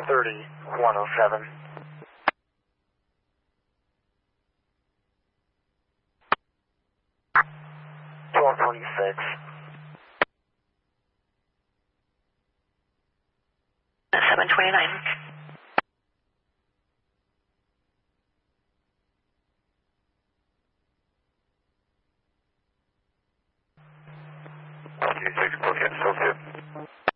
3107. 1226. 729. Q6, book in, still 2.